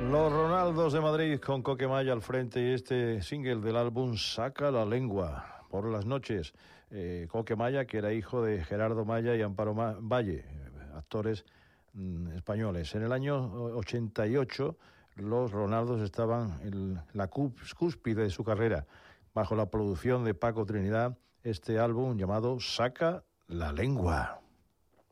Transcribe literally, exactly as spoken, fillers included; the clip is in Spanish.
Los Ronaldos de Madrid con Coque Maya al frente y este single del álbum Saca la Lengua por las noches. Eh, Coque Maya, que era hijo de Gerardo Maya y Amparo Ma- Valle, actores mm, españoles. En el año ochenta y ocho los Ronaldos estaban en la cúspide de su carrera, bajo la producción de Paco Trinidad, este álbum llamado Saca la Lengua.